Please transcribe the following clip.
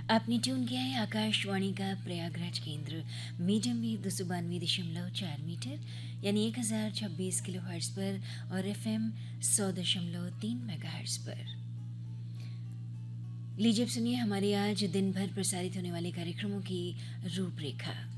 आपने ट्यून किया है आकाशवाणी का प्रयागराज केंद्र मीडियम वेव 292.4 मीटर यानी 1026 किलो हर्ट्ज पर और एफएम 100.3 मेगा हर्ट्ज पर। लीजिए अब सुनिए हमारे आज दिन भर प्रसारित होने वाले कार्यक्रमों की रूपरेखा।